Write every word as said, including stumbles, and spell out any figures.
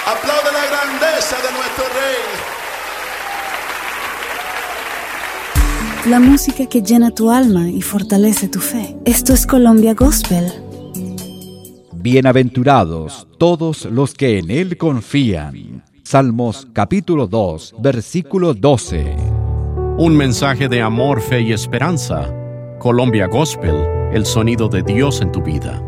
Aplaude la grandeza de nuestro Rey. La música que llena tu alma y fortalece tu fe. Esto es Colombia Gospel. Bienaventurados todos los que en Él confían. Salmos capítulo dos, versículo doce. Un mensaje de amor, fe y esperanza. Colombia Gospel, el sonido de Dios en tu vida.